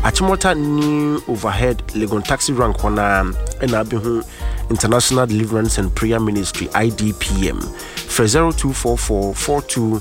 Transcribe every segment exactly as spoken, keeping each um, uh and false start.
Achimota new overhead Legon taxi rank wana ena abihu International Deliverance and Prayer Ministry I D P M for zero two four four four two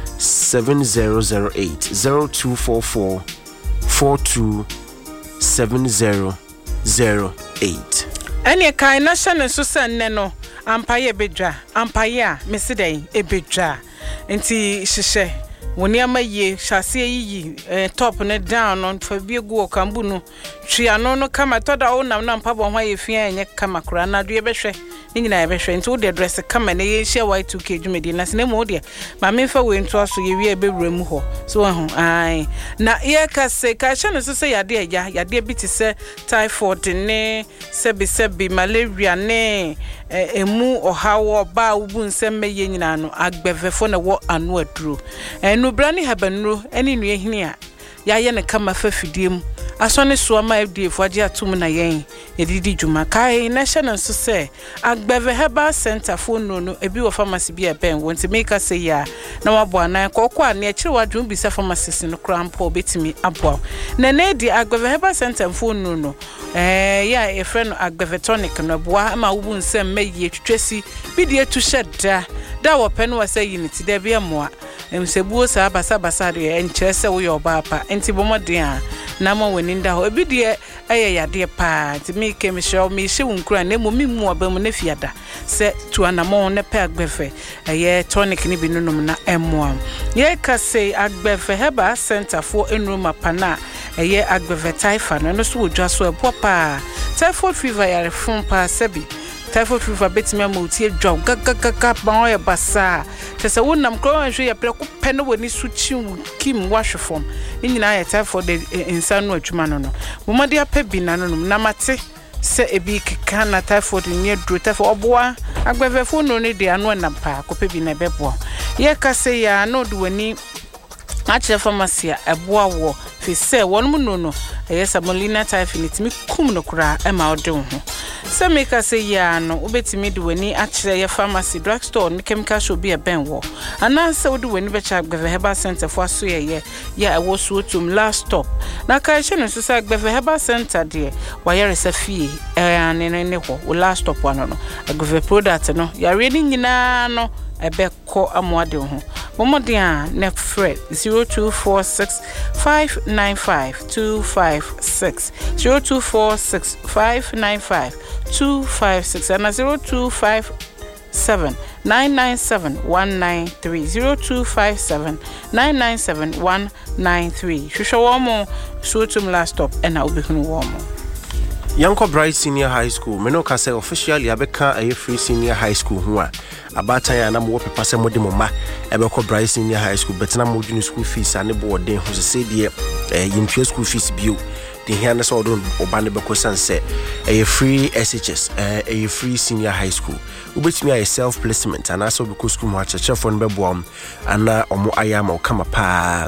seven zero zero eight zero two four four four two seven zero zero eight. Any kind national Susan Neno Ampire Bedra Ampire Messidei Ebedra Enti Shishe Woniama ye shasi yi eh, top ne down on fabie go kambuno tria no no kama toda o nam nam pabo hwa ye fia enye kama kura na due behwe ni nyina ye behwe nti wo de dress kama na ye hia Y two K dwumedi na se nemo de ma memfa we nto aso ye wi e bewura mu ho so ho ai na ye ka se ka hye no so se yade agya yade bi ti se typhoid ne sebi sebi malaria ne emu ohawo ba ubu nsem ye nyina no agbevefo na wo anu aduro enu brani habanro eni nu ehini a ya ye ne kama fafidiem asone so ama F D A fo age atum na yen yedidi dwuma kai na hye no so se agbeve herbal center fo no no ebi wo pharmacy bi e ben wonti make say ya na wabo anan kokko ane akire wadwum bi se pharmacist no krampo betimi abo na na di agbeve herbal center fo no no eh ya e friend agbeve tonic no boa ma wo nsem mayi twetwesi bi de etu hyeda da wo pe no wa say unity da bi amoa emsebuo sa basa basa de enkyere se wo yo ba pa enti bomodin a na ma wani nda ho ebi de eye yade pa ti me ke me show me hye wunkura na mo mi mu aba mu na fiada se tu anamo ne pe agbefe eye tonic ni bi nunum na emmoa ye ka say agbefe heba center for enroma pana eye agbefe taifa no so wodwa so ebo pa typhoid fever yare fun pa sebi typhoid fever betimi amoutie dwa gagagaga ba o basa tese wonam kro anhwe ye preko pe no woni suchi kim wahwefom nyina ye typhoid insanu adwuma no no momade ape bi na no na mate se ebi keka na typhoid ni dro typhoid oboa agbevefo no ne de anu na pa ko pe bi na bebo ye ka se ya no do wani ache pharmacy eboa wo fi se wonum no no eye samolina typhoid mi kum no kura e ma ode ho se me ka se ya no obetimi de wani ache ye pharmacy drugstore ne chemical shop bi e ben wo ana se wo de wani be cha agbeve herbal center fo aso ye ye ya e wo so tum last stop na ka hye no so se agbeve herbal center de wa ye resafie e ane ne ne ho last stop wa no no agbeve product no ya re ni nyina no ebe ko amoade ho momodin a ne fred zero two four six five nine five two five six zero two four six five nine five two five six and zero two five seven nine nine seven one nine three zero two five seven nine nine seven one nine three shusho womo suotum last stop and obehunu womo Yanko Bright Senior High School me no ka say officially abeka a free senior high school ho a abatan ya na mo pepa se mo de mo ma ebeko Bright Senior High School betina mo junior school fees ane bo den ho se de eh yintwe school fees bio de hia na so do oba ne beko sanse a free S H S eh a free senior high school ubetimi a self placement and also because school mo acheche fo no bebo am ana omo ayama o kama pa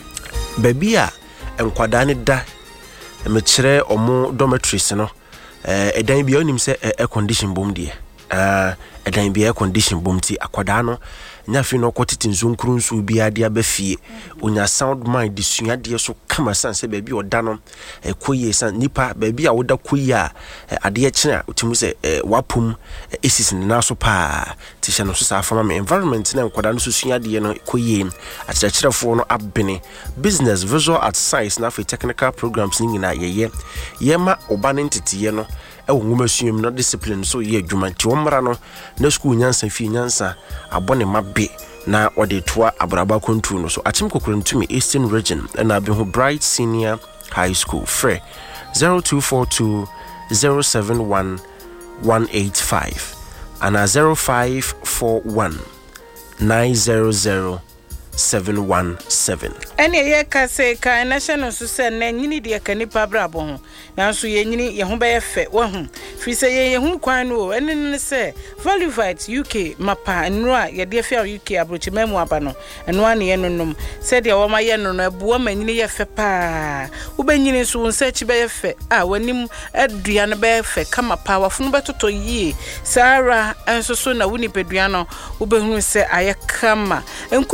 baby a enkwada ne da me kire omo dormitories no eh edan bia onim se air condition bom de eh edan bia air condition bom ti akwada no nya fi no kwotiti nzunkuru nsu bia de abafie onya sound mind de sua de so kama sanse baby oda no ekoye san nipa baby a woda koyi a ade kire a otimu se wapum esis na so pa ti hye no so sa fama me environment na nkwada no so sua de no koyi a kirekirefo no abene business visual art science na for technical programs ni nyina yeye yema oba ne ntitiye no e wo ngoma suam no discipline so ye adwuma ti womra no na school nyansa fi nyansa abone mabe na ode toa abraba kontu no so achim kokurantumi Eastern Region na abi ho Bright Senior High School free zero two four two zero seven one one eight five and zero five four one nine zero zero seven one seven. Ene ye ka se ka national so se na nyini de ka nipa brabo ho nanso ye nyini ye ho be ye fe wo ho fi se ye ye hu kwan no ene ne se Value Vite U K mapa nro a ye de fe U K abrochi memu aba no eno ane ye nonom se de wo ma ye no no abuo ma nyini ye fe pa wo be nyini so nsa chi be ye fe a wanim adua no be fe kama pa wafunu betoto yi sara enso so na woni pedua no wo be hu se aye kama enku bi a wo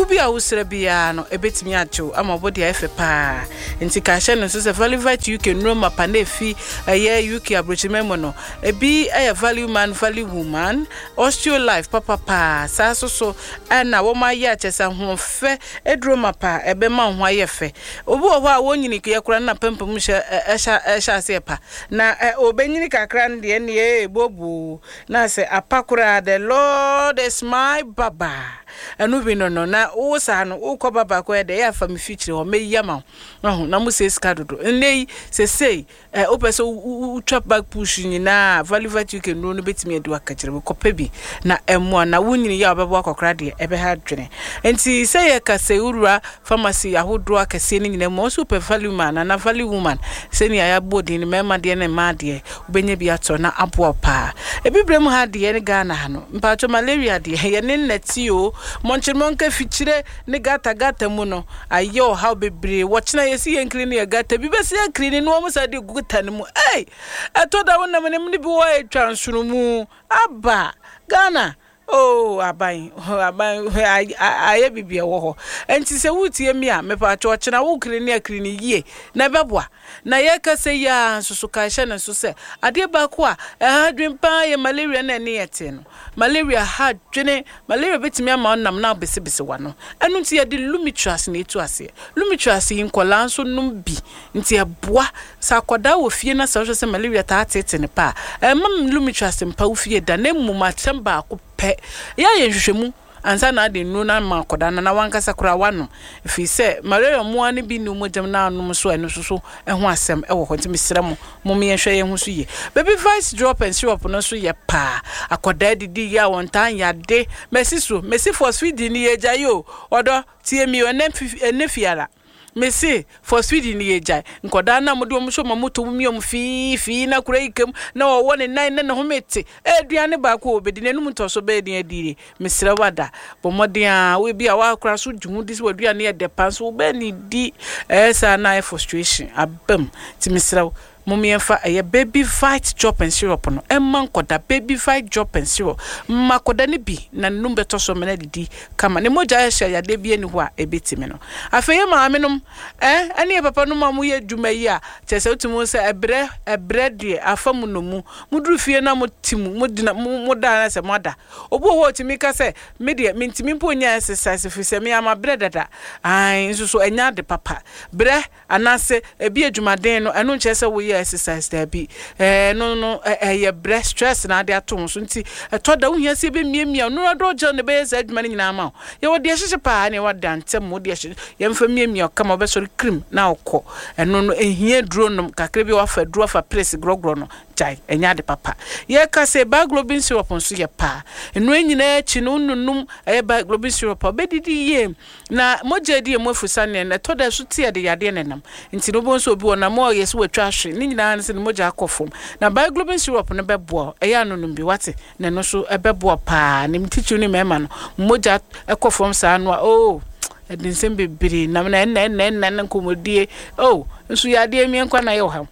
sere bia no ebetimi ajo ama body afa pa nti ka hye no so se value vat U K nroma pa na efi eye U K abrochimemo no ebi eye value man value woman osteo life papa pa sa so so na wo ma ye achesa ho fe edroma pa ebe ma ho aye fe obi wo a wonyini ke yakura na pempem hye ehya ehya se pa na obenyini kakra de ne e bobu na se apakura the Lord is my baba anu bi no no na wo sa no wo ko baba ko de ya fa me future o me yama ho na mo se ska dodo nei se sei o peso u trap back push nyina value vat you can no no betimi edu akachire ko pebi na emo na wonyini ya obebo akokra de ebe ha dwene enti se ye ka se urura pharmacy ahodo akase ni nyina mo super value man na value woman se ni ya body ni mema de na ma de ubenya bi ato na abo pa ebibrem ha de ni Ghana ha no mpacho malaria de ye ne nnati o monchirmonka fichire ne gata gata mu no ayo how bebre watchna yesi yenkri ne gata bi besi yenkri ne no mo sa de guta ne mu eh atoda wona me ne bi wo e twansuru mu aba Ghana oh abai abai aye bibia wo ho enti se wutie mi a me pa cho chena wo kri ne akri ne yie na beboa na ye ka se ya susu ka hye ne so se ade ba ko a eh dwempa ye malaria na ne yete no malaria ha dwene malaria betimi ama onam na bese bese wa no enu nti ye de lumitras na etu ase lumitras yin kola nso num bi nti eboa sa koda wo fie na se se malaria ta tete ne pa eh mam lumitras mpa wo fie da na muma chamba ko pe ya ye hwehwemu ansa na de nu na ma koda na wankasa kura wano fi se malaria mo ani bi nu mo jam na anu so enu so eho asem e wo ho ntimi sira mo mo me hwe ye ho so ye baby vice drop and syrup no so ye pa akoda didi ya wontan ya de mesi so mesi phosphide ni ye jayo odo tie mi enefiara Messi for Sweden ye jai nkoda na mode omso mamoto mi om fi fi na kura ikem na wo ne nine na ho mete aduane ba ko obedi nanum ntoso be de adire mesra wada bomode a we bia wa kura so dwumu dis waduane ye de panso be ni di esa na frustration abam ti mesra Mumienfa a baby fight drop and syrup no emman koda baby fight drop and syrup makoda ni bi na numbe to so mena didi kama ne moja ya sha ya de bi eni ho a ebetime no afeye ma amenum eh ene papa no ma mu ye dwuma yi a chese otumu se ebre ebre de afamu no mu muduru fie na mo timu modina mo da na se moda obo ho otimi ka se me de mentimi mpo nya exercise fi se me ama bre dada ai nso so enya de papa bre anase ebi adwumaden no eno chese wo exercise there be eh no no eh your breast stress na dey aton so nti to da wo hia se be miemia no do je ne be za adwuma ni nyina ma ye wo de hyehye pa ne wo da ntem wo de hyehye ye mfa miemia ka ma be so cream na okọ eno no ehia duro no kakra bi wa fa duro fa place grogro no jai enya de papa ye ka se ba globin syrup nso ye pa eno nyina chi no nunum eh ba globin syrup be didi ye na moje di mo fusa ne na to da so tie de yade ne nam nti no bo nso obi wona mo ye so watwa hwe ni nyina nse moja akofom na ba globin syrup ne bebo eya no no bi wate ne no so ebebo pa ne mtichu ni mema no moja akofom sa no oh edin sembe biri na na na na na na komodie oh nso yade mi nkwa na ye ha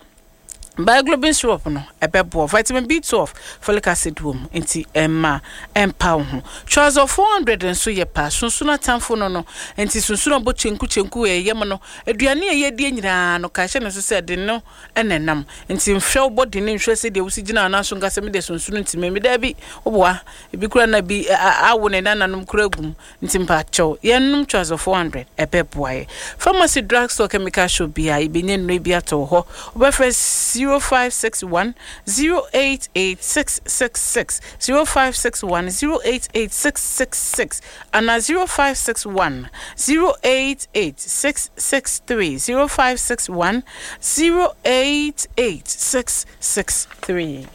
ba globin syrup no ebebo vitamin B twelve folic acid wom enti emma empa ho choice of four hundred nso ye pa sunsuna tamfo no no enti sunsuna bo chenku chenku e yem no aduane ye die nyina no ka hye no so se de no enenam enti mhwe body ne nhwe se de wusi gina na so ngase me de sunsunu enti me da bi oboa ebi kura na bi awo ne nananum kura gum enti mpa chow ye num choice of four hundred ebebo aye pharmacy drugstore chemical shop bia ibenye no bi ato ho obefa zero five six one zero eight eight six six six zero five six one zero eight eight six six six and zero five six one zero eight eight six six three zero five six one zero eight eight six six three.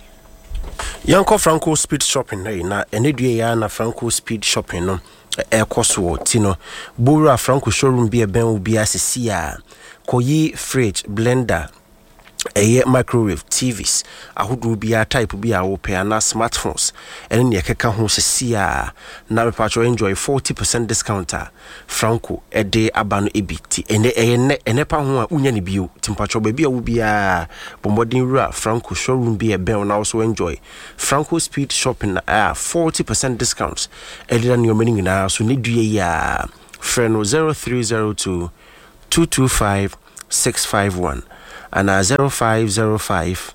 Yanko Franco Speed Shopping hey na enedue ya na Franco Speed Shopping no e koso tino Bura Franco showroom bi e ben obi asisi a koyi fridge blender eye microwave T Vs ahodo bia type bia wo pe na smartphones ene ne keka ho sesia na me patcho enjoy forty percent discount Franco ede aba no ebiti ene ene ene pa ho a unya ne bio timpatcho ba bia wo bia bomodin rura Franco showroom bia ben na also enjoy Franco Speed Shopping uh, forty percent discounts ede na yo mani na so ne due ya Freno zero three zero two two two five six five one and uh, zero five zero five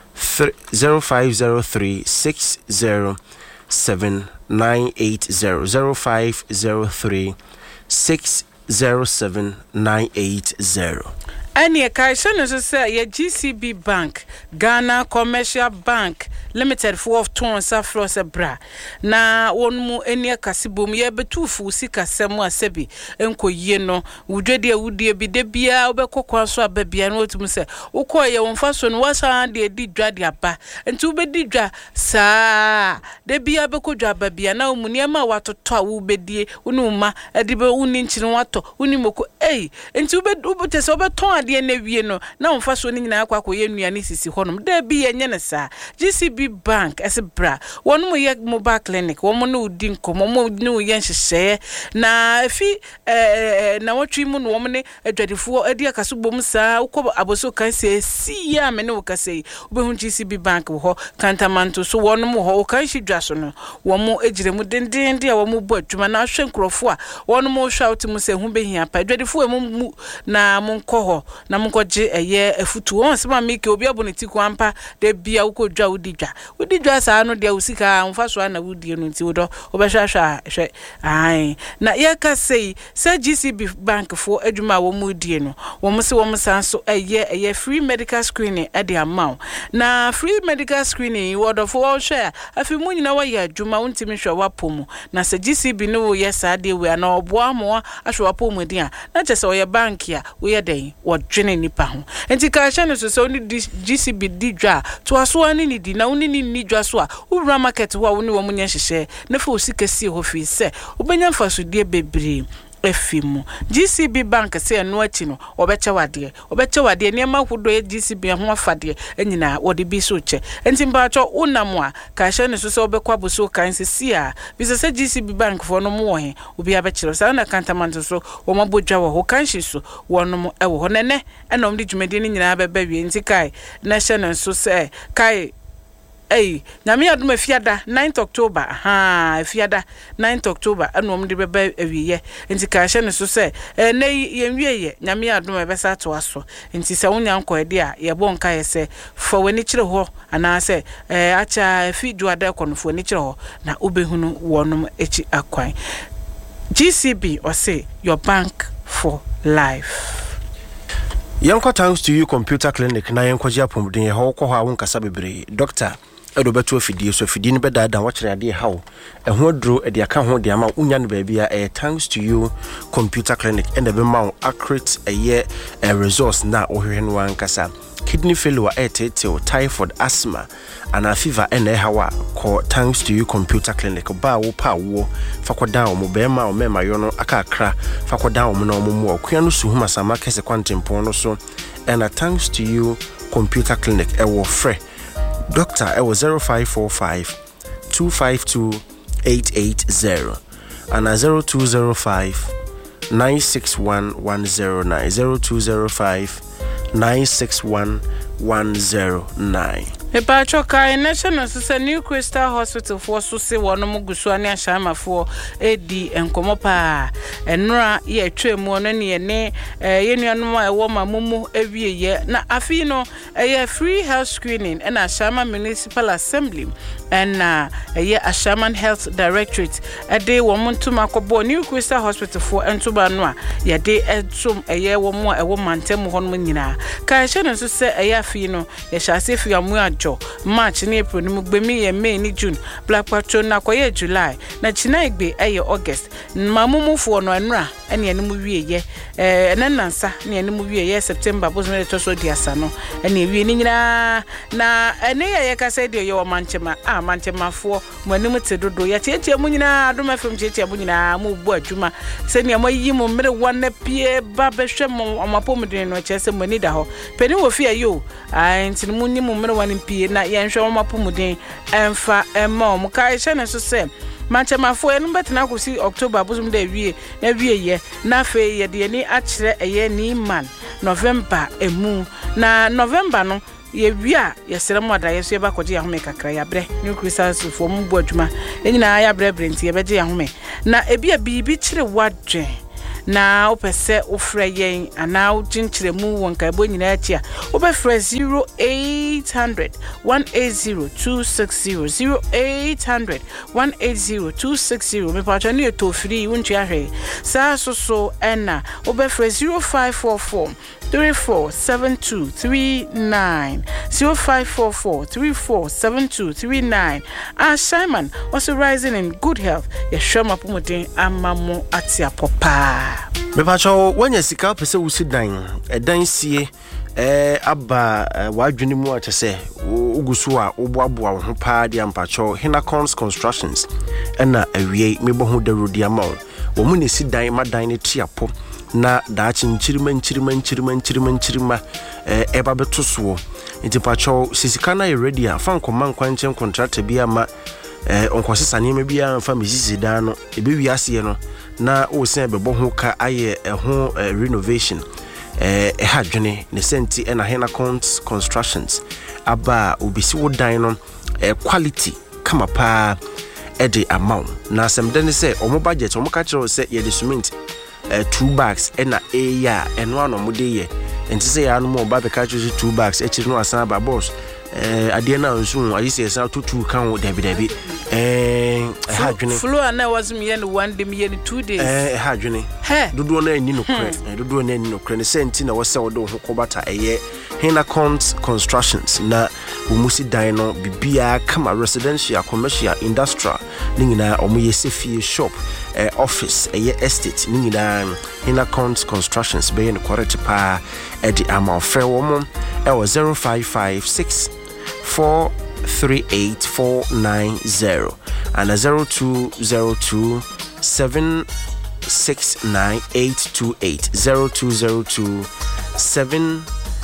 zero five zero three six zero seven nine eight zero zero five zero three six zero seven nine eight zero. Any occasion is say a G C B Bank, Ghana Commercial Bank Limited for of two Safros a bra. Na one mu any casibum ye betufu sika semwa sebi enko yeno udredia would be de bia obeko kwaso baby and what say uko ye won fason was de di dradia ba and to be didra sa de bia beko dra baby na umuniama wato to wo bedie unuma edibe uninchino wato unimoko eh enti ube ubute so beton ade na wie no na wonfa so ni nyina akwa akoye nuane sisi honom da bi yenye ne sa G C B Bank as bra wonu mo ye mobile clinic womo no udi nkomo mo no ye nhyehyɛ na fi eh na wotwi mu no womo ne adwadifo adi akaso bom saa ukɔ aboso kan se si ya me ne wokasei obehu G C B Bank wo kantamanto so wonu mo ho kan hidwa so no womo ejire mu denden de womo bu adwuma na ahwe nkrofo a wonu mo shout mu se hu behia pa adwadifo mu na mo nkɔ ho na munkoje eye afutu won sema mike obi aboneti kwampa de bia ukodwa udidwa udidwa saa no de usika mfa so na wudie no nti wodo obehwahwa hwe ai na ye ka sei se G C B Bank fo adwuma wo mu die no wo mo se wo mo san so eye eye free medical screening e de amount na free medical screening wodo fo wo hwe afi mu nyina wa ye adwuma wontimi hwe wapomu na se G C B no wo ye saa de we na oboa mo ahwe wapomu dia na chese wo ye bank ya wo ye den wo dwene nipa ho enti ka hye no so so ni G C B didwa to aso ani ni di na uni ni nidwa so a ura market ho a woni wo munye hyehyɛ na fa osika si ho fi se obenya mfaso die bebre efimu G C B Bank se no achi no obeche wade obeche wade niema hodo ye G C B ho afade enyina wode bi so che enti mbacho unam a ka hye no so so obekwa boso kan se si a bi se G C B Bank fo no mo he obi abekire sa na kantamanto so wo mabodwa wo ho kan hye so wono mo e wo ho nene ena omdi dwumade ni nyina beba wie enti kai na hye no so se kai Hey, nyame adum afiada ninth October ha afiada ninth October anom de beba awiye enti ka hye ne so se eh na yenwie ye nyame adum ebesa to aso enti se wonya nko ede a ye bo nka ye se fa wani kire ho ana se eh acha afi duada konfo ni kire ho na obehunu wonom echi akwan G C B or say your bank for life. Yanko thanks to you computer clinic na yanko jia pomden ye ho ko ha won kasa bebre doctor edo beto afidie so afidie ne beda da wachire ade hawo eho aduro ede aka ho de ama unya ne ba bia eh thanks to you computer clinic and be ma accurate eye a resource na ohwehwe no ankasa kidney failure etetel typhoid asthma and a fever and a hawa ko thanks to you computer clinic ba wo pa wo fakoda o mo be ma o mema yo no akakra fakoda o mo na o mo akua no suhuma sama kese kwantempon no so and a thanks to you computer clinic e wo frɛ doctor it was zero five four five two five two eight eight zero and a zero two zero five nine six one one zero nine zero two zero five nine six one one zero nine. Eba choka national so New Crystal Hospital for so se wono mugusu ani ashama for edi enkomo pa enura ye twemu no ne ne ye nuanom a ewo mamumu ewieye na afi no eye free health screening and ashama municipal assembly and na eye ashama health directorate ade wo montum akobo New Crystal Hospital for entuba no a ye de etum eye wo mo ewo mantem hono nyina ka hye no so se eye afi no ye hyase fi amu March ni April ni mugbemi ye May ni June Black Patrol na koye July na china igbe eye August mamumufo no enra ene ene mu wieye eh nanansa ne ene mu wieye September bozo me to so diasa no ene wie ni nyina na ene ye ka say de ye wo manchema ah manchema fo mo anim tedodo ya tietie mu nyina adoma fam tietie mu nyina mu bu adwuma se ne mo yi mu mere wona pie ba behwe mo amapom de no chese mo ni da ho peni wo fie yo ah enti mu ni mu mere wona pie na yenhwe amapomuden emfa emma mo kai hye ne so se manchemafo enu betena kosi October bosum da wie na wie ye na fe ye de ni akire eye ni man November emu na November no ye wia ye seremo da yeso ye ba koje ya home kakra ya bre New Crystal fo mu bu adwuma enyina ya bre bre nti ye beje ya home na ebi a bibi kire wadwe na opese ofra yen ana ujinchiremu wonka ebo nyina achi a obefra zero eight hundred one eight zero two six zero zero eight hundred one eight zero two six zero me pa chani to free unchi ahwe sa so so ena obefra zero five four four three four seven two three nine zero five four four three four seven two three nine. Ah, Simon also rising in good health. Ya shoma pumudin amamo atia popa. Me pacho when you sika pese usi dan e dan sie eh aba wadwene mu atese ugusu a oboaboa wo ho pa dia mpacho Hinacons Constructions ena awie mebo ho darodi ama wo mu ne si dan ma dan ne tiapo na daachi nchirima nchirima nchirima nchirima nchirima eh eba betoso nti pacho sisika na ready a fan koma nkwanchen contract bia ma eh onkosesa ne bia fa mesisi dan no ebe wi ase no na o sen bebo ho ka aye ho renovation eh e hadwene ne senti e na Hinacons Constructions aba obisi wo dan no eh quality kama pa e de amount na semde ne se omo budget omo ka kire se ye de cement eh two bags e na e ya eno ano mo de ye enti se ya no mo ba be ka kire two bags e kire no asan ba boss eh ade na nso ayi se sa to two kan wo dabi dabi eh hadwene flow na was me yen one day me yen two days eh hadwene dodo na ani no kre dodo na ani no kre ne senti na wo se wo do ho kobata eye Hinacons Constructions na umusi dan no bibia kama residential commercial industrial ni nyina omoye sefie shop eh, office eye estate ni nyina Hinacons Constructions be no correct pa e di ama ofre wo mo e wo zero five five six four three eight four nine zero and a zero two zero two seven six nine eight two eight zero two zero two seven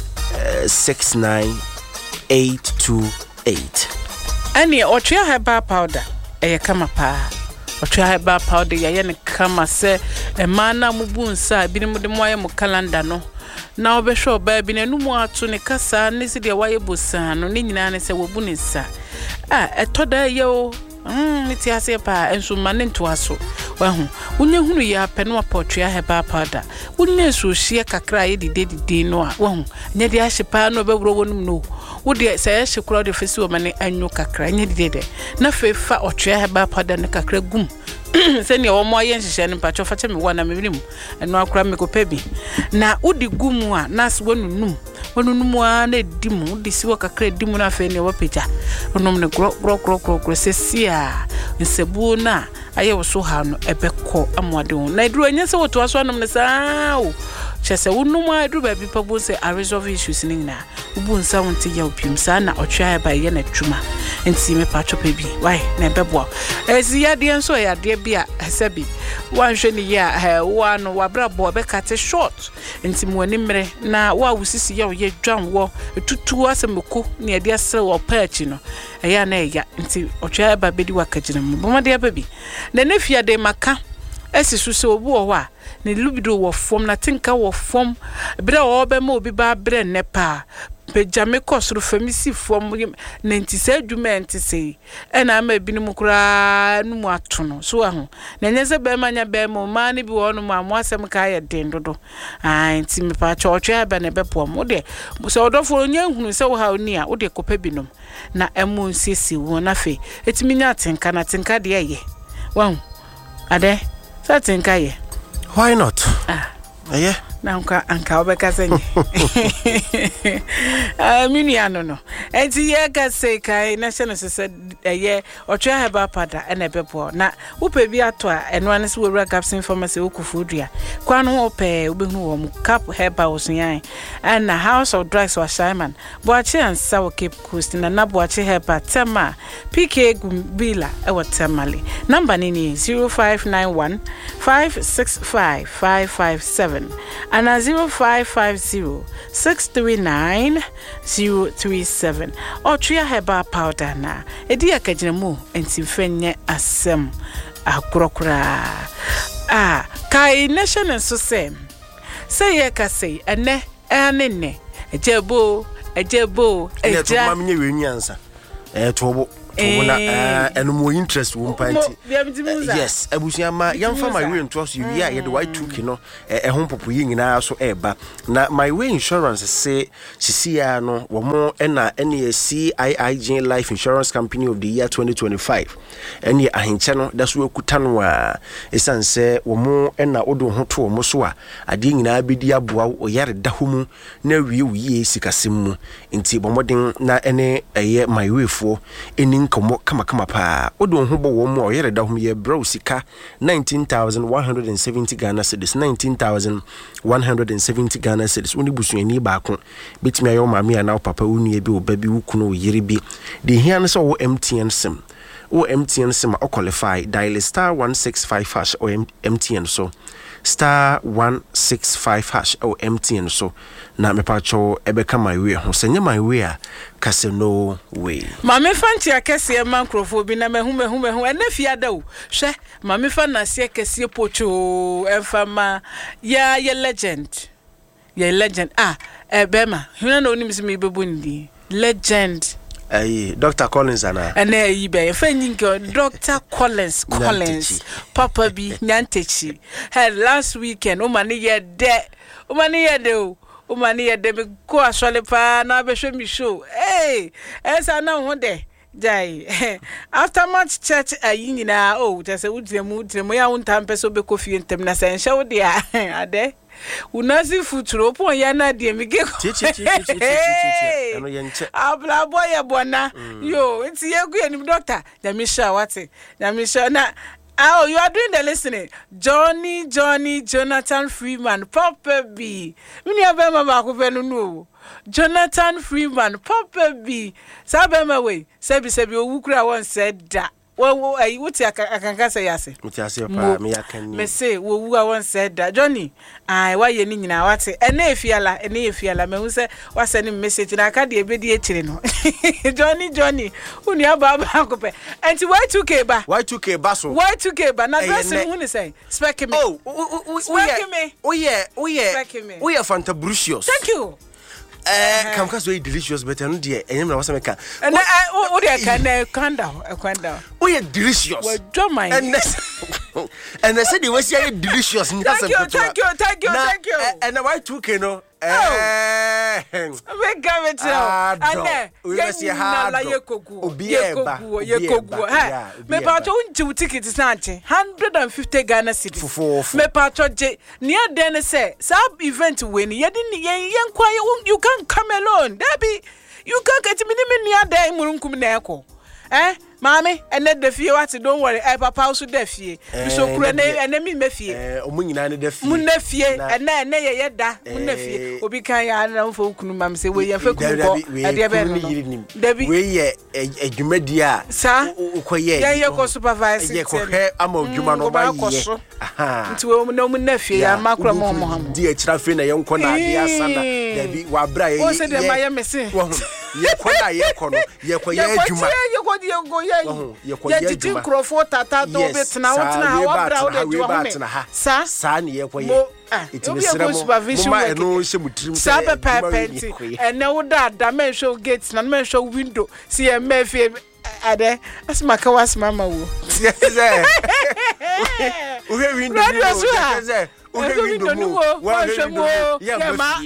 six nine eight two eight. Any Otria herbal powder, a kama pa. Otria herbal powder, ya kama se, a mana mubunsa, binimu de moya mu calendar no. Now be sure baby, no more to ne casa, nisi de waye busa, no nina se wabunisa. Ah, a toda yo. Mm, it's a pa and so manin to us. Well, when you hunu ya penwa potria heba powder, wouldn't you so she a cry the day the no one, near the ashipa no be rowan no. Would you say she crowd the face woman and no cacra, near the day? No fa or tria heba powder and cacra goom. Send your more yens and patch of me one and me and no cramico pebby. Now, would the goomwa, nas one no. Onu numwa ne dimu disi waka kre dimu na fe ne wapita onu ne gro gro gro gro sesia nsebu na aye wo so ha no ebekọ amwade ho na eduru anya se woto aso anum ne saa o chese wonumwa eduru ba bi pa bo se a resolve issues ni na ubu nsa wonte ya opim saa na otwa ba ye na twuma enti me pa chopa bi why na ebebo ezi ya de nso ya de bi a hesabi wanhwe ni ya wa no wabra bo be kate short enti mo ani mre na wa wusisi ya ye dwan wo tutu asemko ne ade asre wo paachi no eya na eya nti otwa ba bedi wakagina mu bomade ababi na nefia de maka esisu se obu wo a ne lubido wo fom na tinka wo fom bere wo be ma obi ba bere nepa pejame kosru famisi fom na ntise adwuma ntise ena ama binim kura nu mu atono so aho na nyese be manya be mo ma ne bi wo no mu amwasem ka ye den dodo ai nti me pa cho cho ba ne be pom wo de so odofo nya hunu se wo ha oni a wo de kopa binom na emu nsisi wo na fe etimi nya tinka na tinka de ye wo ade sa tinka ye why not ah yeah na nka anka obeka senye ah mini ano no enti ye ka say kai na se no se eh otwa heba pada na ebebo na upe bi ato a eno ane se wura gaps information okufudua kwa no ope obehunu wo mu cap heba osunyan and na house of drugs wa Simon boache ansa wo Cape Coast na na boache heba tema P K Gumbila e wo temale number ni zero five nine one five six five five five seven and a zero five five zero six three nine zero three seven or tria heba powder na edi akagina mu enti fenye asem akrokra ah kai nation so say say ye ka say ene ene ejebo ejebo eja ma menye we nyansa eh tobo to na eno mo interest wo mpanti yes abusua ma yamfa my way nto so wi a ye de Y two K no e ho popo yi nyina so eba na my way insurance say sisia no wo mo na ene C I I G Life Insurance Company of the year twenty twenty-five ene ahenche no da so akuta no a esan se wo mo na odo ho to mo so a ade nyina bedi aboa o yare da homu na wie wie sikasem mu nti bomodin na ene eye my way fo eni nkomo kama kama pa odo ho bo wo mo o yare da homu ye bro sika nineteen thousand one hundred seventy Ghana cedis nineteen thousand one hundred seventy Ghana cedis oni busuani ba ko betimi ayo mama ya na papa unu ye bi oba bi wukuno o yere bi de hia no so wo M T N sim wo M T N sim o qualify dial star one six five hash or M T N so star one six five hash or M T N so na me pacho ebeka my way ho senye my way a kase no way mame fanti akese mankrofo bi na mehu mehu mehu enafia da o hwe mame fa na se akese pocho enfama ya ye legend ya legend ah ebema huna no onim se me bebu ndi legend Aye, Doctor Collins ana. Ana yi be fanyinko Doctor Collins Collins Papa bi nyantechi. Had last weekend o mani ye de. O mani ye de o. O mani ye de me go asole pa na be hwe mi show. Hey, esa na ho de. Jai. After much church ayi nyina oh, just say udremu udremu ya unta mpeso be kofi entem na se nhye wo de a. Ade. Unazi futuro po ya na de mi ge chi chi chi chi chi eno ye nche abla boy ya bona yo nti ye gu enim doctor na mi sha wate na mi sha na oh you are doing the listening Johnny Johnny Jonathan Freeman Papa B mini abema ba ko fe no no Jonathan Freeman Papa B sabema we sebi sebi owukura won said da wo ayi wuti akanka say yase wuti ase pa me yakani me say wo wu a won said that Johnny ai wa ye ni nyina wate ene efiala ene efiala me hu say wa send message na aka de ebedi ekire no Johnny Johnny uni aba aba akope enti Y two K ba Y two K ba so Y two K ba na dress hu ni say spec me oh spec me oh yeah oh yeah oh yeah fantabricious thank you eh kam ka so delicious but no de enyem na wasa meka and o de ka na kwanda kwanda oh yeah delicious we draw my and and I said it was yeah delicious thank you thank you thank you thank you and Y two K no eh we come it now and we must see how ye kogu ye kogu ye kogu ha me pa to unji ticket sanche one hundred fifty Ghana cedis me pa to je ne den say sub event we ni ye din ye nkwa you can come alone debi you can get me ni nia dan murunkum na eko eh mami ene de fie what don't worry eh papa also de fie so kura na ene mi me fie eh omu nyina ne de fie mu na fie ene ene ye ye da mu na fie obi kan ya na mfo kunu mam se we ye fa kunu ko ade be no debi we ye adwumadi a ukoye ye ye ko supervise ye ko he ama adwuma no ba ye aha nti we no mu na fie ya makra mo mo ham di akira fe na ye nko na ade asana debi wa bra ye o se de ma ye mese ye ko na ye ko no ye ko ye adwuma ye ko di go ye titi krofo tata do betna wotna wa bra wo de jwa me sa sa ne ye ko ye itimesira mo mama eno hye mutrim sa pe pepenti ene wo da da men show gate na men show window si e mefie ade asma ka wasma ma wo o he window ni o ze o he window mo wa he window ya ma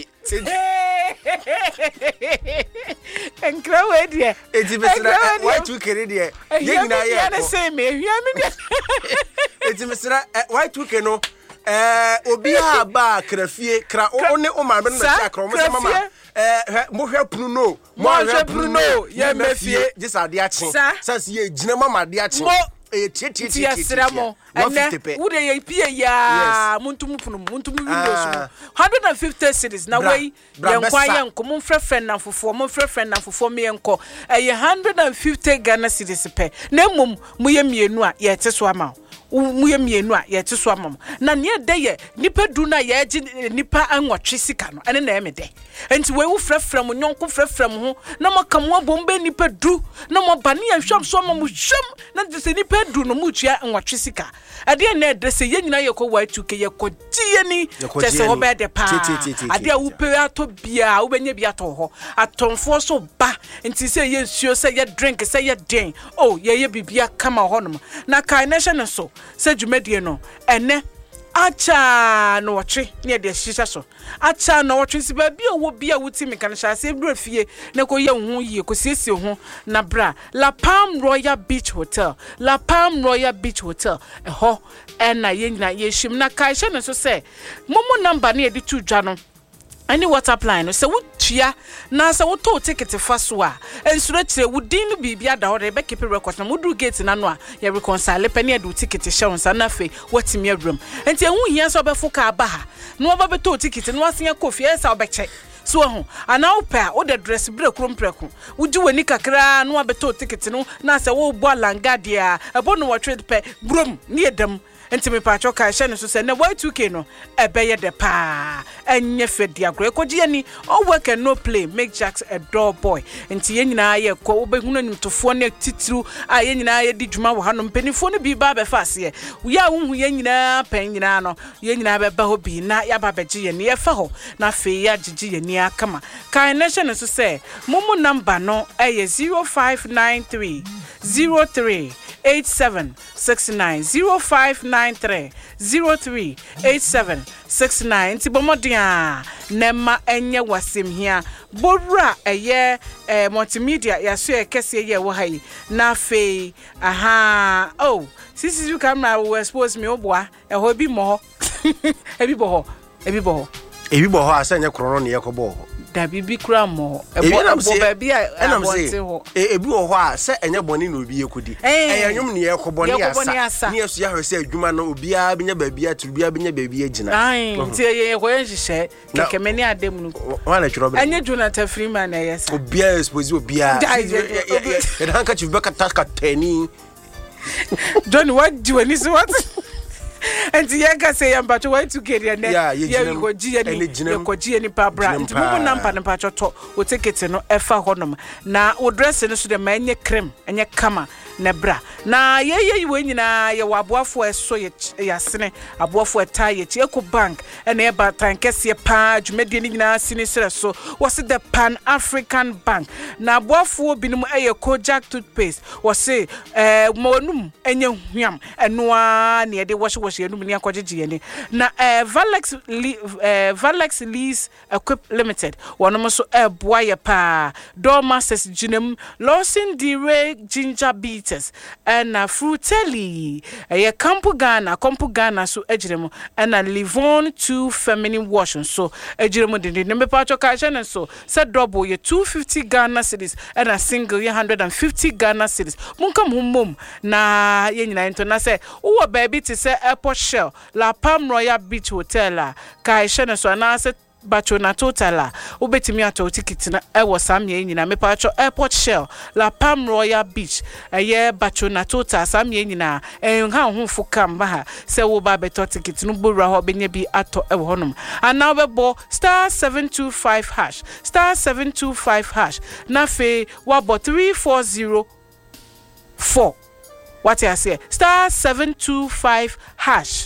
enkra we dia itimesira Y two K ne dia ye nyina ye na say me hia me dia itimesira Y two K no eh obi a ba krafie kra one o ma me no na kra mo sama ma eh mo hwe punu no mo hwe punu no ye mafie jisa de ache sanse ye gina mama de ache eh tie tie tie tie mo ene wo de ye pie ya muntum punu muntum windows mo one hundred fifty cedis na we ye nkwa ye nko mo frefren na fofo mo frefren na fofo me enko eh one hundred fifty Ghana cedis pe na mum mo ye mienu a ye teso ama mu ye mienu a ye teso ama na ne de ye nipa du na ye gi nipa anwotwe sika no ene na emede enti we wo frefrem nyonko frefrem ho na makamo bombe nipa du na mo bane ya hwam so ma mo hwam na de se nipa du no mu tua anwotwe sika ade na de se ye nyina ye ko Y two K ye ko tie ni te se ho be de pa ade a wo pe ato bia wo benya bia to ho atonfo so ba nti say ye nsuo say ye drink say ye den oh ye ye bibia kama honom na kai nation so say dwumadie no ene acha no watwe ne de hyehyɛ so acha no watwe si ba bi owo bia wuti me kan hyase ebru afie ne ko ye hu yie ko siesie ho na bra La Palm Royal Beach Hotel La Palm Royal Beach Hotel eho ena ye nyina ye him na kai hye ne so say momo number ne de tu dwa no any water plan so wutua na so wo to ticket fa so a ensuro kire wudin no bibia da hore be keep record na mudu gate na no a ye reconcile pe ne do ticket hye won sa na fe watimi awram enti ehu hia so be foka aba ha no oba be to ticket no asen kofi e sa obeche so ho ana opa o de dress bre krom preko wuji wani kakra no abeto ticket no na se wo bo langa dia ebo no wo trade pe brom ne edam enti me pa choka hye no so se na Y two K no ebeye de pa enye fedi agro ekoji ani o work and no play make Jacks a door boy enti ye nyina ye ko obehunu nimtofo ne titiru a ye nyina ye di dwuma wo hanom penifo no bi ba be fase ye ya hu ye nyina pen nyina no ye nyina be ba ho bi na ya ba beje ye ne ye fa ho na fe ya gigi ye ni akama kan nation so se mumu number no eye zero five nine three zero three eight seven six nine zero five nine three zero three eight seven six nine ti bomodia nema enye wasem hia bora eye eh, multimedia ya so e kese ye wo hai na fe aha oh sisi you camera will expose me oboa e ho bi mo ebi bo ho ebi bo ho ebi bo ho asanye krono ne yekobo da bibi kura mo ebo ba bia abonte ho ebi wo ho a se enye boni na obi yekodi eyanwum ne yekobo ne asa ne yesu ya hwese adwuma na obi a benya ba bia turu bia benya ba bia gina ai nti ye ko yen hihye kekeme ne adem nu wana twiro be enye Jonathan Freeman na yesa obi a expose obi a e dan ka chief be ka tani Johnny what do you what and yeka say am but why to get ya ne ya ko ji ya ni ko ji ya ni pa bra nti mo number ne pa choto o ticket no efa honom na o dress no so de ma enye cream enye kama ne bra na ye ye we nyina ye waboafo eso ye yasene aboafo eta ye chi eco bank ene ba tankese pa dwumedie ni nyina sini sere so was the Pan African Bank na aboafo binum eye Kojak toothpaste was eh monum enye hwam enoa ne de wash wash enum ni akogege ye ni na eh Valex eh Valex Lease Equip Limited wonom so eh boa ye pa door masters ginem Lawson D-Ray ginger beaters and uh, Fruitelli eh Campo Ghana Campo Ghana so ejiremo and uh, Livon two feminine wash so ejiremo de de me pa choka chene so se double ye two hundred fifty Ghana cedis and a single ye one hundred fifty Ghana cedis munka mum na ye nyina ento na se wo baby ti se airport shell La Palm Royal Beach Hotel la kai chene so na se bacho na totala obetimi ato ticket na e wo sam ye nyina me pacho airport shell La Palm Royal Beach eye bacho na total sam ye nyina en ha ho fuka mba ha se wo ba beto ticket no bora ho benye bi ato e wo honom ana we bo star seven two five hash star seven two five hash na fe wa bo three four zero four what I say star seven two five hash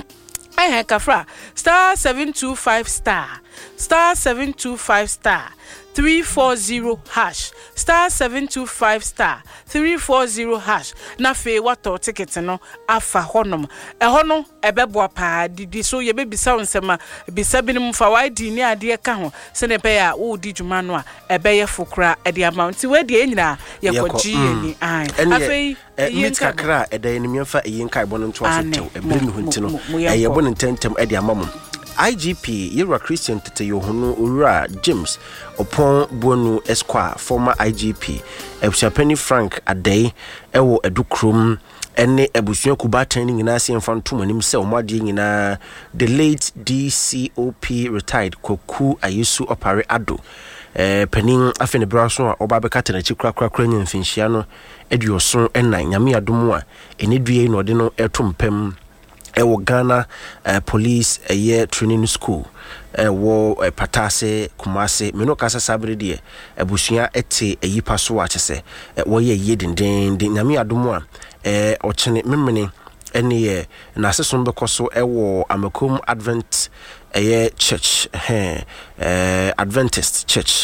I had kafra star seven two five star star seven two five star three four zero hash star seven two five star three four zero hash na fe wato ticket no afa honom e hono ebeboa pa didi so ye bebisa onsema bisa binim fa wide ni ade ka ho se ne be ya wo di dwuma no a ebeye fokra e de amount we de enyina ye kogi ni ai afei mit kakra e de enimfa eyin kai bono nto aso tew e bere ni hunti no e ye bono ntentem e de amamum I G P Yera Christian Tete Yohunu Ura James Opon Bonu Esquire former I G P Ebusapeni Frank Adey ewo edukrum ene ebusuan kubatan nyina se mfantom anim se omade nyina the late D C O P retired Koku Ayesu Opare Ado eh penin afene braso a oba beka tena chikra kra kra nya mfinhia no eduoso enan nyame adom a ene due no de no etompem ewo Ghana uh, police a uh, year training school ewo uh, uh, Patase Kumase meno kasa sabre die ebusua ete eyipa so a chese uh, wo ye ye denden den nyame adomo a eh ochene memene ene ye na seson bekoso ewo Amakom Advent uh, church eh uh, Adventist church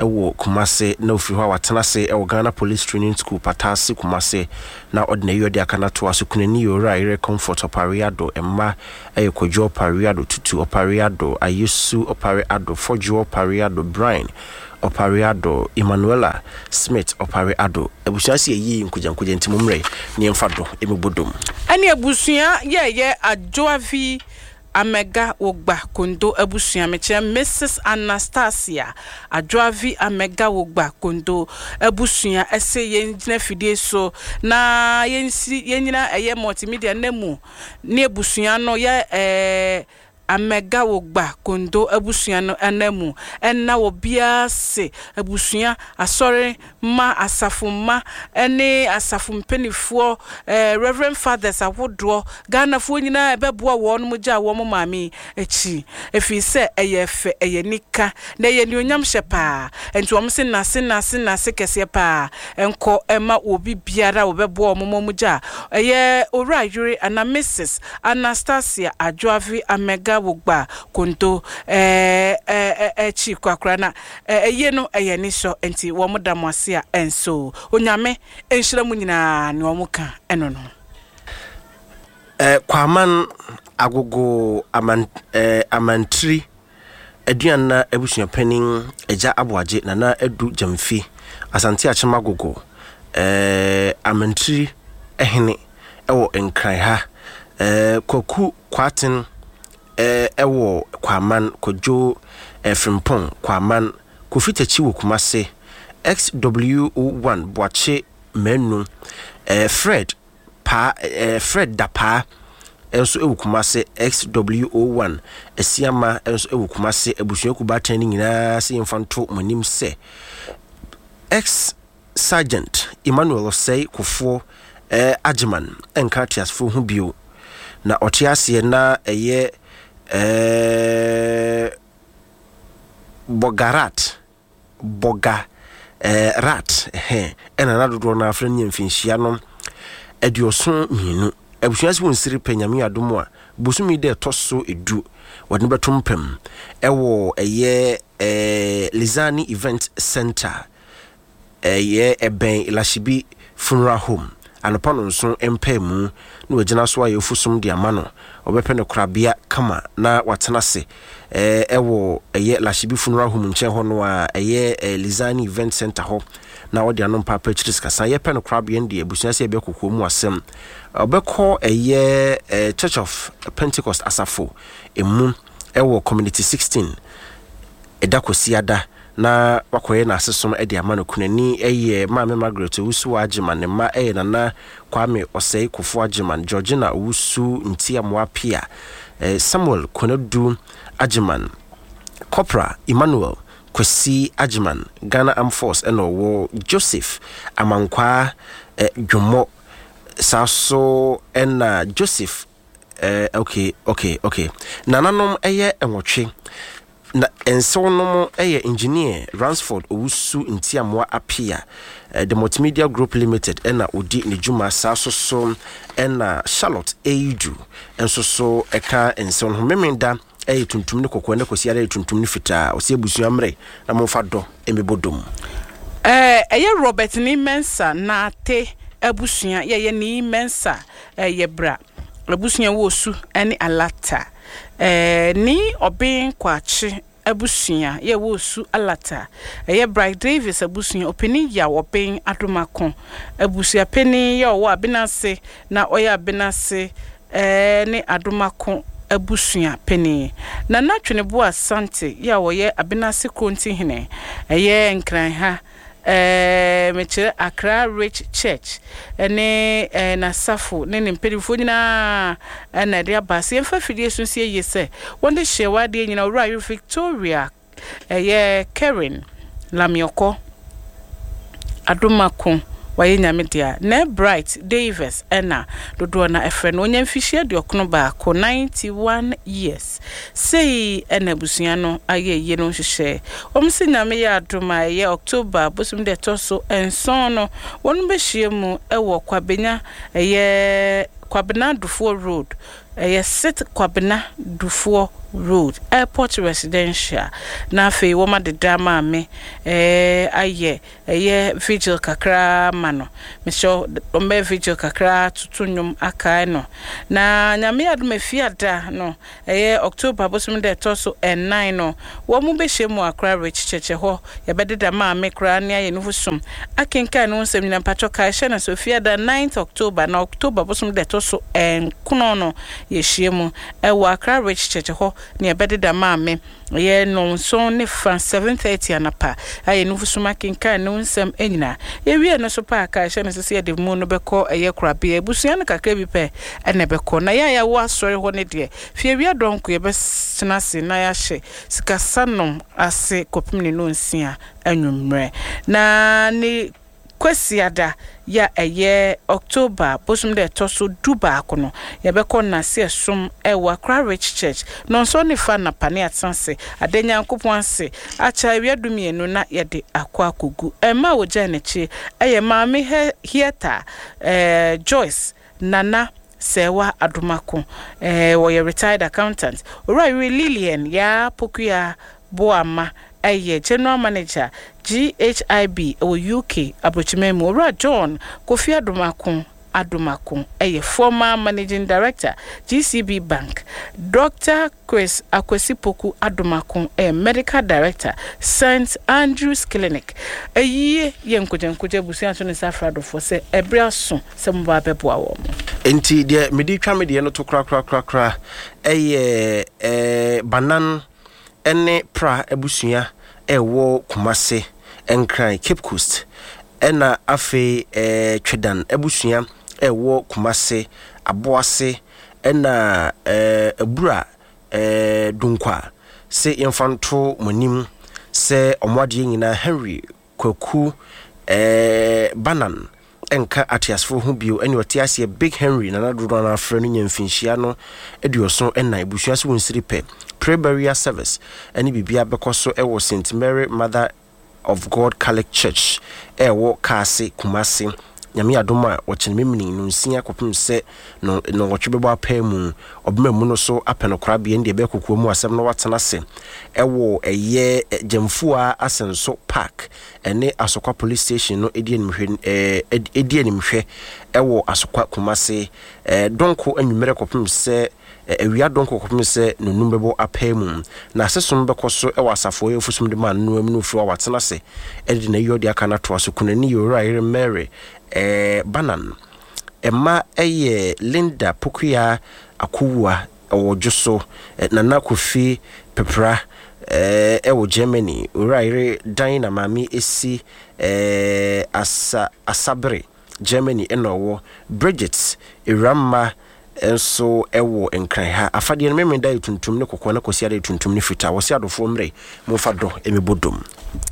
ewo Kumase na ofiri ho watena se ewo Ghana Police Training School Patase Kumase na odne yodi akana to asukunani yora ire comfort opariado emma eye kojo opariado tutu opariado ayusu opariado fojo opariado Brian opariado Emmanuela Smith opariado ebusuasi eyi nkuja nkuja ntimumre ne mfado emibodom ani ebusua ye ye Adwoavi Amega Wogba Kondo Ebusua meche Missus Anastasia Adwoavi Amega Wogba Kondo Ebusua ese yenjina fidie so na yensi yenyina eye multimedia nemu ne ebusua no ye eh Amega Wogba Kondo Ebusua no enemu enna obia se ebusua asore ma asafuma ene asafumpenifo eh Reverend Fathers awodo Ghana fo nyina ebeboa won mu gya wo mami echi efi se eyefe eyenika na ye ni onyam hyepa enti wo mse na se na se na se kese pa enko ema obi biara obeboa mo mu gya eye ora yuri ana Missus Anastasia Adwoavi Amega Wogba Kondo eh eh echi kwakra na eye no eye ni so enti wo modam ase a enso onyame enhyira mu nyina ne wo muka eno no eh kwaman agogo aman eh amantri aduana ebusua panin eja aboaje na na edu jamfi asante achema agogo eh amantri ehene ewo enkran ha eh kwaku kwatin eh ewo kwaman kojo efrimpon kwaman kofitachi wo Kumase X W one Boache Menu eh Fred pa eh Fred Dapa enso ewu Kumase X W one esiama enso ewu Kumase ebusua kubata ni nyina se infanto monim se X Sergeant Emmanuel Osei Kofo eh Agyeman enkartias fo hu bio na otiase na eye eh Bogarat Boga eh rat eh ena na dodo na afra nya mfinhia no edioso mienu ebusuasi won siri panyame adomo a bosumi de toso edu wode betompem ewo eye eh Lizani Event Center eye eben Ilashibi Funeral Home anopa no nso empemu na wagina so aye ofusum de amano obepe ne korabia kama na watena se eh ewo eye Lashibi Funeral Home nche ho no a eye Lizani Event Center ho na wode anom papa chiris kasa ye pe no korabia ndi ebusuase ebe kokko mu asem obekọ eye Church of Pentecost Asafo emu ewo Community sixteen edakosiada na wakoye na asesom ede amano kunani eye Mama Margaret Owusu Agyeman ne ma eye Nana Kwame Osei Kofo Agyeman Georgina Owusu Ntiamoapia eh, Samuel Konadu Agyeman Corporal Emmanuel Kwesi Agyeman Ghana Armed Force eno wo Joseph Amankwa eh, Dwomo Saso ena Joseph eh, okay okay okay nananom eye enwotwe na ensonom eye engineer Ransford Owusu Ntiamoa Apia uh, the Multimedia Group Limited ena odi ne juma saso so ena Charlotte Eidu enso so eka ensonom memenda eye tuntum ne kokko ne kosi ade tuntum ne fita osi ebusu amre na momfa do emebodom eh eye Robert ni Mensa na te ebusua ye ye ni Mensa eye bra ebusua wo su ene alata eh ni obin kwachi ebusua ye wo su alata eye Bright Davis ebusua openi ya obin adomako ebusua peni ya wo abinase na oya abinase eh ni adomako ebusua peni na natwene bo asante ya wo ye abinase kronti hene eye nkran ha eh meche Accra Rich Church ene eh, na Safo ne ne mpedifo nyina na dia base emfa fidie sunsie yese wonde hyewa de nyina ora Victoria eh Karen Lamioko Adomako waye nyame dia na Bright Davis ena dodo na efre no nya mfihie de okono ba ko ninety-one years sei ena busua no aye ye no hwehwe omsi nyame ya adoma ye October bosum de toso enson no wonu behie mu ewo kwabenya eye Kwabena Dufuo Road eye sit Kwabena Dufuo Road Airport Residential na fe wo ma de drama me eh aye eh vigil kakra mano me show ombe vigil kakra tutunyum akai no na nyame adome fiada no eh October bosom de toso and nine no wo mu be hye mu akra rich cheche ho ye be de ma me kra ne aye no fusum akenka no nsem nyina patcho kai hye na Sofia da ninth October na October bosom de toso en kuno no ye hye mu e wo akra rich cheche ho ne be de ma me ye no so ne fa seven thirty anapa aye no fusuma kenka no nsem enyina ye wie no so pa kai hye na se ye de mu no be ko eye kra be ebusua no kakra bi pe ene be ko na ya ya wo asori ho ne de fie wi adonko ye be sena se na ya hye sika sanom ase kopimni no nsia anwumre na ni kwesiada ya eye October bosum de toso duba akono ye be ko na se som e wa Accra Rich Church no so ne fa na pane atsanse adenya nkopon ase acha wi adumienu na ye de akwa akogu e ma wo ja nechi eye ma me hieta eh Joyce Nana Sewa Adumako eh wo ye retired accountant ora Lillian ya Pokuya Boama aye general manager G H I B o U K Abrochimemu ora John Kofi Adumako Adumako aye former managing director G C B Bank Doctor Chris Akwesipoku Adumako a medical director Saint Andrews Clinic aye yenkojenkuje busia so ne safrado for se ebriaso se mba beboa wo enti de medi twa me de no to kra kra kra kra aye eh banan ene pra ebusua ewo Kumase enkran Cape Coast ena afe eh Twedan ebusua ewo Kumase Aboase ena eh ebura eh Dunkwa se infanto monim se omwade nyina Henry Kwaku eh Banan enka atiasfo hu bio ene otiase Big Henry na nadodo na afre no nyamfinhia no eduoso ena ebusua se wonsiri pe prayer burial service any bibia bekoso ewo Saint Mary Mother of God Catholic Church ewo Kase Kumase nyame adoma wochene memini no nsia kopem se no no wotwebebo apemu obemamu no so apeno korabia ndi be kokuo mu asem no watena se ewo eye Jamfua Asenso Park ene Asokwa police station no edi animhwe eh edi animhwe ewo Asokwa Kumase eh donko anwumere kopem se ewia donko kopem se no numbebo apemu na asesom bekoso ewo asafo efusum de man no amnu fro watena se edi na yodi aka na to aso kunani yora ire Mary eh Banan Emma eye Linda Pokuya Akuwa owo Joso Nana Kofi Pepra eh ewo Germany uraire Dina Mami esi eh asa Asabre Germany enowo Bridget Iramma enso ewo enkran ha afade no memenda etuntum ne kokona kosia de etuntum ne fita wo sia dofo mre mo fa do emebodom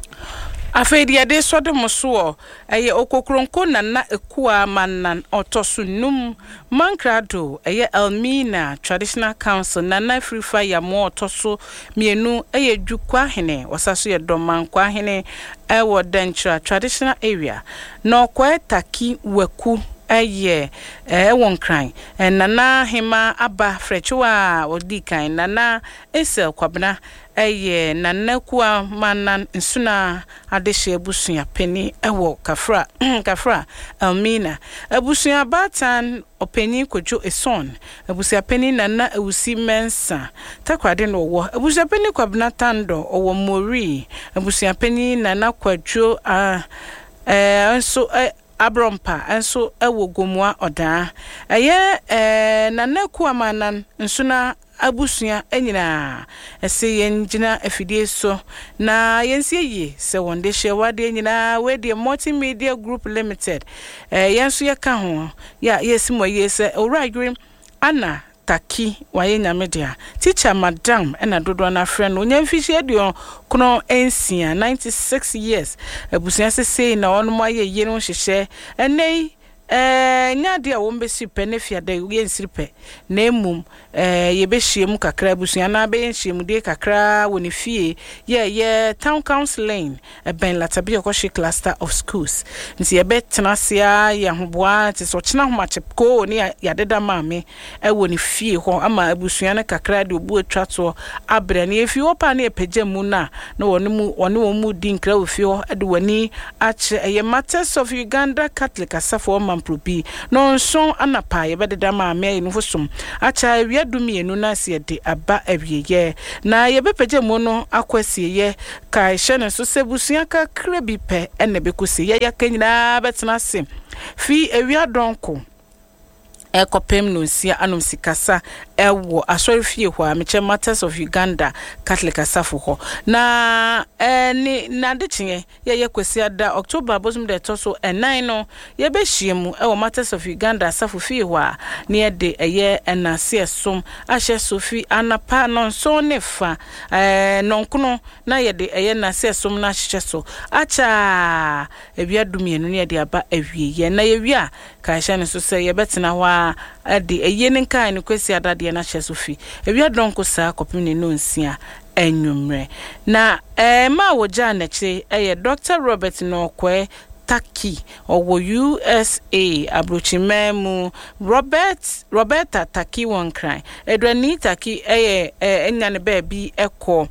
afedi ade sode moso eye okokronko nana ekua manan otosunum mankrado eye Elmina Traditional Council nana frifa ya mo otoso mienu eye dwukwa hene wasaso ye domankwa hene ewo Dentra Traditional Area no kwa taki waku eye eh won kran nana hema aba frechwa odikan nana esel kwabna eye nana kuwa manan nsuna adehye busua peni ewo kafra kafra Elmina abusua batan openi kojo eson abusua peni nana ewusi mensa takwade no wo abusua peni kwabna tando owo mori abusua peni nana kwajo ah eh so Abrompa enso ewo gomua oda eye eh nanaku amanan nsuna abusua enyina ese yenjina afidie so na yensie yi se wonde hwewade enyina we de Multimedia Group Limited eh yenso ye ka ho ya yesimo yese owradwem ana taki waye nyamedia teacher madam ena dodo na friend no nyamfishi edio kono ensia ninety-six years abusua sese na onu maye yenu hyehyɛ enei eh nya de a wo mbesi pe ne fia da ye nsiripe na emum eh ye be hiem kakra busua na be hiem de kakra woni fie ye ye town council lane e ben latabi okoshi cluster of schools nti ye be tenasia ye hoboa ti so chena homache ko ni ya deda maame e woni fie ho ama busua na kakra de obu atwa to abre na efi opa na epagya mu na na woni mu woni wo mu di nkra ofi ho e de wani ache ye Matters of Uganda Catholic asafo mamprobi no nson anapa ye bededa maame enu fosom acha wiadum yenu na se de aba awieye na ye bepagya mu no akwasi ye kai hye so sebusua kakra bi pe ene bekosi ye yakanyina betena se fi ewiadonko ekopem no nsia anom sikasa ewo asori fie ho a meche Matters of Uganda Catholic asafo ho na eni na de chinye ye ye kwesi ada October bosum de toso enan no ye be hyiemu ewo Matters of Uganda asafo fie ho a ne ye de eye enase esom ahye Sophie anapa no so ne fa eh nonkono na ye de eye nase esom na hye so acha ebiadumie no ne ye de aba awie ye na ye wi a ka hye ne so se ye betena ho ade eye ne kan ne kwesi adade na hye Sophie ewia donko sa kopim ne no nsia enwumre na eh ma woja na che eh Doctor Robert Nokwe Taki owo U S A abrochimemu Robert Roberta Taki won cry Edwani Taki eh enya ne ba bi ekọ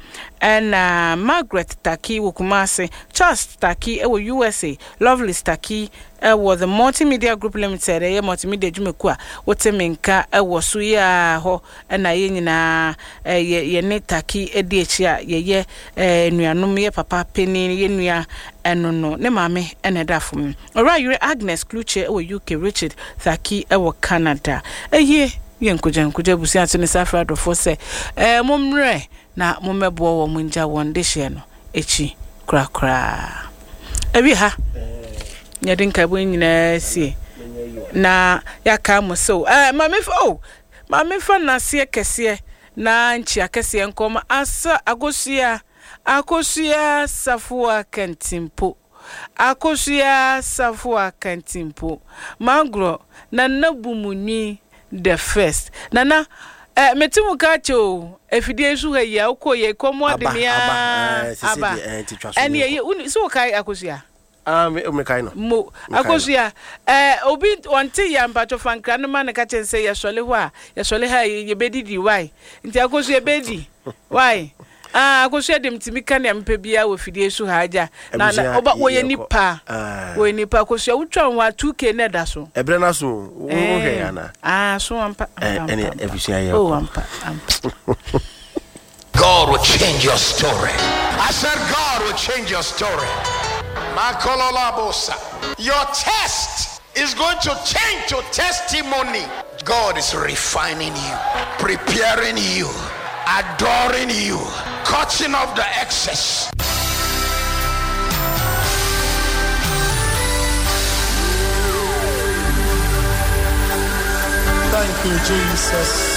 na Margaret Taki wokumase Charles Taki ewo U S A Lovely Taki ewo the Multimedia Group Limited eh multimedia dwumeku a wotemenka ewo so ya ho na ye nyina eh ye ne Taki edi echi a ye ye nuanom ye papa peni ye nua eno no ne mame ene dafum ora yure Agnes Kluche ewo U K Richard Taki ewo Canada eye ye nkoja nkoja busi atune safra do fo se eh momre na momebo wo munja wonde hye no echi kra kra ebi ha nyadin ka bo nyina sie na yaka mo so eh mame fo oh mame fa na sie kese na nchi akese nkom asa agosia akosia safua kantimpo akosia safua kantimpo mangro na nabumunyi the first nana eh metimu kacho efidie su ha ya ukoye komo de mia aba eni ye so kai akosia ah me kai no mo akosia eh obi onti ya mpacho fankra no man ka chense ye sole ho a ye sole ha ye bedidi why nti akosia bedi why ah akosia dem timika na mpa bia wo fidie su ha aja na oba wo ye nipa wo ye nipa akosia wutwa wa two K na da so ebre na so wo he ana ah so ampa ene efisia ya oh ampa ampa God will change your story. I said God will change your story. Your test is going to change to testimony. God is refining you, preparing you, adoring you, cutting off the excess. Thank you, Jesus.